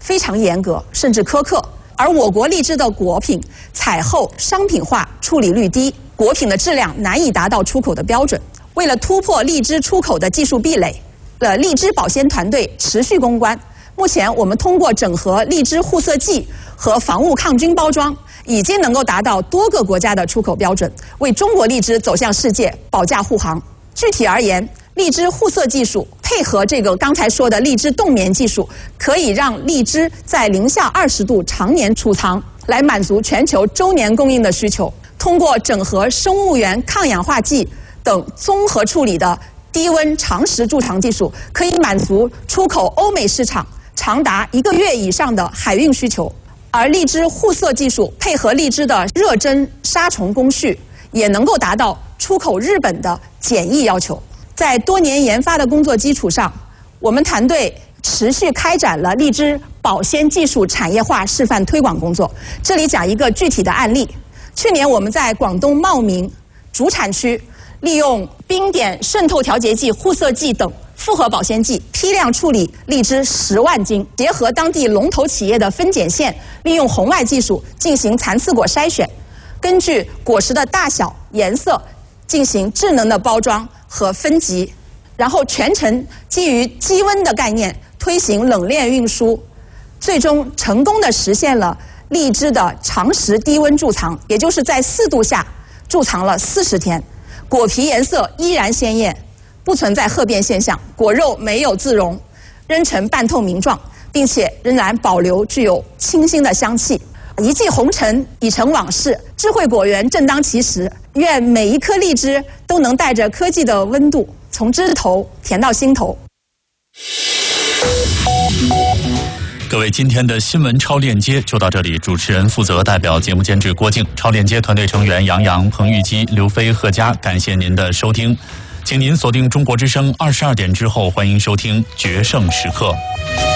非常严格，甚至苛刻。而我国荔枝的果品采后商品化处理率低，果品的质量难以达到出口的标准。为了突破荔枝出口的技术壁垒，荔枝保鲜团队持续攻关。目前，我们通过整合荔枝护色剂和防雾抗菌包装，已经能够达到多个国家的出口标准，为中国荔枝走向世界保驾护航。具体而言，荔枝护色技术配合刚才说的荔枝冻眠技术，可以让荔枝在零下20度常年储藏，来满足全球周年供应的需求。通过整合生物源抗氧化剂等综合处理的低温长时贮藏技术，可以满足出口欧美市场长达1个月以上的海运需求。而荔枝护色技术配合荔枝的热蒸杀虫工序，也能够达到出口日本的检疫要求。在多年研发的工作基础上，我们团队持续开展了荔枝保鲜技术产业化示范推广工作。这里讲一个具体的案例。去年我们在广东茂名主产区，利用冰点渗透调节剂、护色剂等复合保鲜剂批量处理荔枝10万斤，结合当地龙头企业的分拣线，利用红外技术进行残次果筛选，根据果实的大小、颜色进行智能的包装和分级，然后全程基于低温的概念推行冷链运输，最终成功的实现了荔枝的长时低温贮藏，也就是在4度下贮藏了40天，果皮颜色依然鲜艳，不存在褐变现象，果肉没有自溶，仍呈半透明状，并且仍然保留具有清新的香气。一骑红尘已成往事，智慧果园正当其时。愿每一颗荔枝都能带着科技的温度，从枝头甜到心头。 各位，今天的新闻超链接就到这里。主持人负责代表节目监制郭靖，超链接团队成员杨洋、彭玉基、刘飞、贺佳，感谢您的收听。请您锁定中国之声22点之后，欢迎收听《决胜时刻》。